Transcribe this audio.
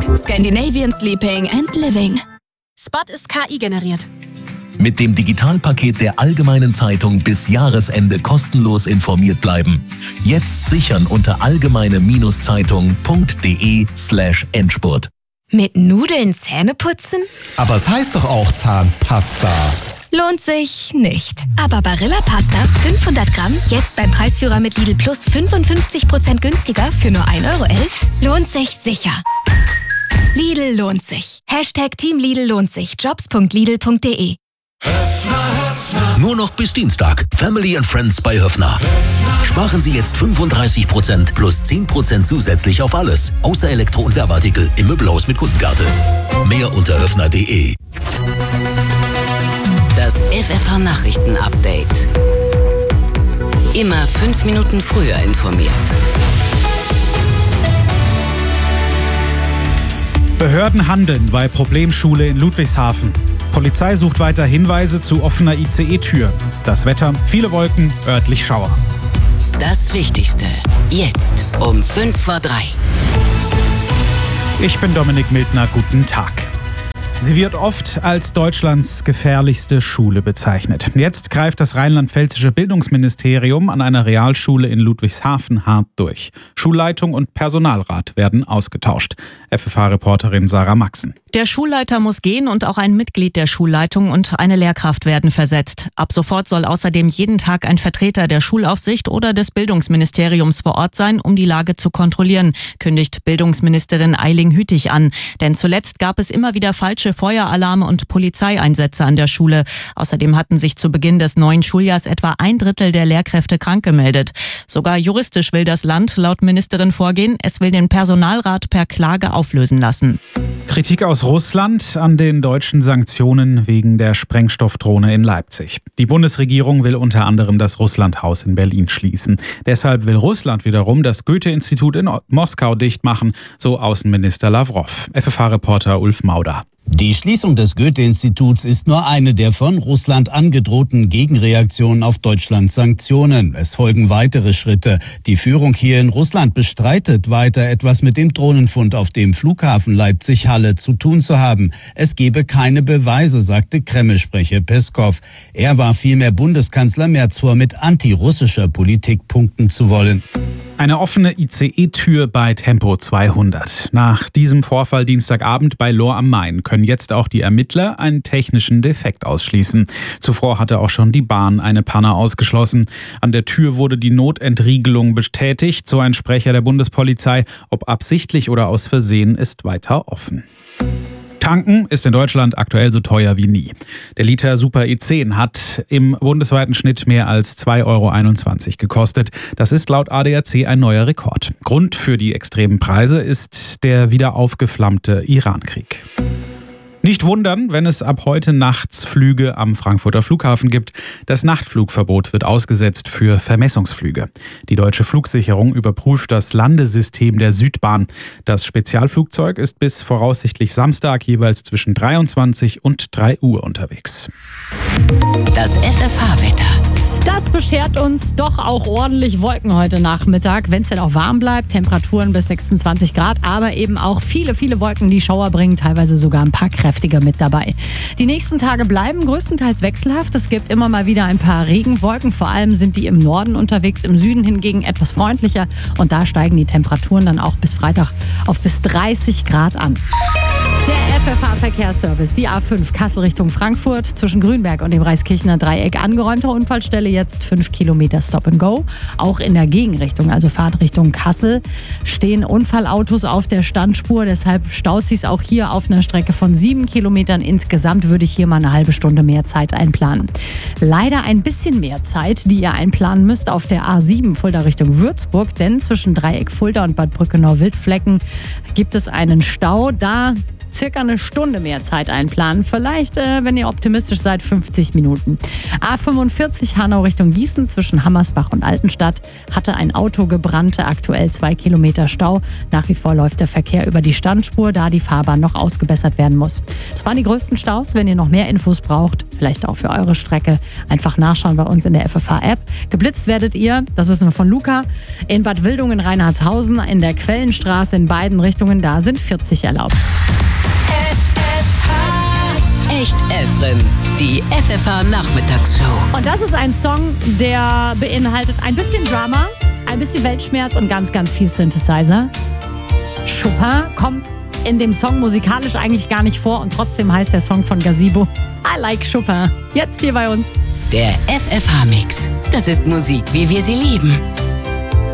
Scandinavian Sleeping and Living. Spot ist KI generiert. Mit dem Digitalpaket der Allgemeinen Zeitung bis Jahresende kostenlos informiert bleiben. Jetzt sichern unter allgemeine-zeitung.de/Endspurt. Mit Nudeln Zähne putzen? Aber es heißt doch auch Zahnpasta. Lohnt sich nicht. Aber Barilla Pasta 500 Gramm, jetzt beim Preisführer mit Lidl Plus 55% günstiger für nur 1,11 € lohnt sich sicher. Lidl lohnt sich. #Team Lidl lohnt sich. Jobs.lidl.de. Nur noch bis Dienstag. Family and Friends bei Höffner. Sparen Sie jetzt 35% plus 10% zusätzlich auf alles. Außer Elektro- und Werbeartikel im Möbelhaus mit Kundenkarte. Mehr unter höffner.de. Das FFH-Nachrichten-Update. Immer 5 Minuten früher informiert. Behörden handeln bei Problemschule in Ludwigshafen. Polizei sucht weiter Hinweise zu offener ICE-Tür. Das Wetter, viele Wolken, örtlich Schauer. Das Wichtigste, jetzt um 2:55. Ich bin Dominik Mildner, guten Tag. Sie wird oft als Deutschlands gefährlichste Schule bezeichnet. Jetzt greift das rheinland-pfälzische Bildungsministerium an einer Realschule in Ludwigshafen hart durch. Schulleitung und Personalrat werden ausgetauscht. FFH-Reporterin Sarah Maxen. Der Schulleiter muss gehen und auch ein Mitglied der Schulleitung und eine Lehrkraft werden versetzt. Ab sofort soll außerdem jeden Tag ein Vertreter der Schulaufsicht oder des Bildungsministeriums vor Ort sein, um die Lage zu kontrollieren, kündigt Bildungsministerin Eiling Hütig an. Denn zuletzt gab es immer wieder falsche Feueralarme und Polizeieinsätze an der Schule. Außerdem hatten sich zu Beginn des neuen Schuljahrs etwa 1/3 der Lehrkräfte krank gemeldet. Sogar juristisch will das Land laut Ministerin vorgehen. Es will den Personalrat per Klage auflösen lassen. Kritik aus Russland an den deutschen Sanktionen wegen der Sprengstoffdrohne in Leipzig. Die Bundesregierung will unter anderem das Russlandhaus in Berlin schließen. Deshalb will Russland wiederum das Goethe-Institut in Moskau dicht machen, so Außenminister Lavrov. FFH-Reporter Ulf Mauder. Die Schließung des Goethe-Instituts ist nur eine der von Russland angedrohten Gegenreaktionen auf Deutschlands Sanktionen. Es folgen weitere Schritte. Die Führung hier in Russland bestreitet weiter, etwas mit dem Drohnenfund auf dem Flughafen Leipzig-Halle zu tun zu haben. Es gebe keine Beweise, sagte Kreml-Sprecher Peskov. Er warf vielmehr Bundeskanzler Merz vor, mit antirussischer Politik punkten zu wollen. Eine offene ICE-Tür bei Tempo 200. Nach diesem Vorfall Dienstagabend bei Lohr am Main können jetzt auch die Ermittler einen technischen Defekt ausschließen. Zuvor hatte auch schon die Bahn eine Panne ausgeschlossen. An der Tür wurde die Notentriegelung bestätigt, so ein Sprecher der Bundespolizei. Ob absichtlich oder aus Versehen, ist weiter offen. Tanken ist in Deutschland aktuell so teuer wie nie. Der Liter Super E10 hat im bundesweiten Schnitt mehr als 2,21 € gekostet. Das ist laut ADAC ein neuer Rekord. Grund für die extremen Preise ist der wieder aufgeflammte Iran-Krieg. Nicht wundern, wenn es ab heute nachts Flüge am Frankfurter Flughafen gibt. Das Nachtflugverbot wird ausgesetzt für Vermessungsflüge. Die Deutsche Flugsicherung überprüft das Landesystem der Südbahn. Das Spezialflugzeug ist bis voraussichtlich Samstag jeweils zwischen 23 und 3 Uhr unterwegs. Das FFH-Wetter. Das beschert uns doch auch ordentlich Wolken heute Nachmittag, wenn es denn auch warm bleibt. Temperaturen bis 26 Grad, aber eben auch viele, viele Wolken, die Schauer bringen, teilweise sogar ein paar kräftige mit dabei. Die nächsten Tage bleiben größtenteils wechselhaft. Es gibt immer mal wieder ein paar Regenwolken, vor allem sind die im Norden unterwegs, im Süden hingegen etwas freundlicher und da steigen die Temperaturen dann auch bis Freitag auf bis 30 Grad an. Der FFH-Verkehrsservice, die A5 Kassel Richtung Frankfurt, zwischen Grünberg und dem Reiskirchner Dreieck angeräumter Unfallstelle, jetzt 5 Kilometer Stop and Go. Auch in der Gegenrichtung, also Fahrtrichtung Kassel, stehen Unfallautos auf der Standspur, deshalb staut sich es auch hier auf einer Strecke von 7 Kilometern. Insgesamt würde ich hier mal eine halbe Stunde mehr Zeit einplanen. Leider ein bisschen mehr Zeit, die ihr einplanen müsst auf der A7 Fulda Richtung Würzburg, denn zwischen Dreieck Fulda und Bad Brückenau-Wildflecken gibt es einen Stau. Da circa eine Stunde mehr Zeit einplanen. Vielleicht, wenn ihr optimistisch seid, 50 Minuten. A45 Hanau Richtung Gießen zwischen Hammersbach und Altenstadt hatte ein Auto gebrannt, aktuell 2 Kilometer Stau. Nach wie vor läuft der Verkehr über die Standspur, da die Fahrbahn noch ausgebessert werden muss. Das waren die größten Staus. Wenn ihr noch mehr Infos braucht, vielleicht auch für eure Strecke, einfach nachschauen bei uns in der FFH-App. Geblitzt werdet ihr, das wissen wir von Luca, in Bad Wildungen, Reinhardshausen, in der Quellenstraße in beiden Richtungen, da sind 40 erlaubt. Echt Efren, die FFH-Nachmittagsshow. Und das ist ein Song, der beinhaltet ein bisschen Drama, ein bisschen Weltschmerz und ganz, ganz viel Synthesizer. Chopin kommt in dem Song musikalisch eigentlich gar nicht vor und trotzdem heißt der Song von Gazebo I Like Chopin. Jetzt hier bei uns. Der FFH-Mix. Das ist Musik, wie wir sie lieben.